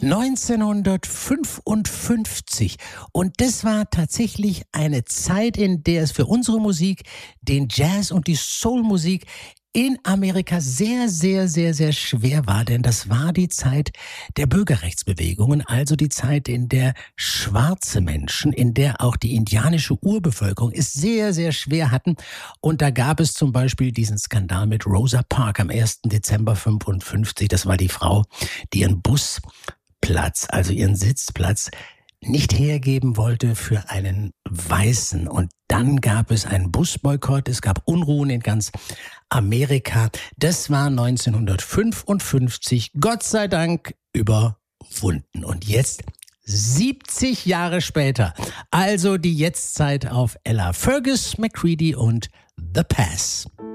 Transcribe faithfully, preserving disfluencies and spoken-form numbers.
neunzehnhundertfünfundfünfzig. Und das war tatsächlich eine Zeit, in der es für unsere Musik, den Jazz und die Soulmusik in Amerika sehr, sehr, sehr, sehr schwer war, denn das war die Zeit der Bürgerrechtsbewegungen, also die Zeit, in der schwarze Menschen, in der auch die indianische Urbevölkerung es sehr, sehr schwer hatten. Und da gab es zum Beispiel diesen Skandal mit Rosa Parks am ersten Dezember fünfundfünfzig. Das war die Frau, die ihren Busplatz, also ihren Sitzplatz, nicht hergeben wollte für einen Weißen. Und dann gab es einen Busboykott, es gab Unruhen in ganz Amerika. Das war neunzehnhundertfünfundfünfzig, Gott sei Dank überwunden. Und jetzt, siebzig Jahre später, also die Jetztzeit auf Ella Fergus, McCready und The Pass.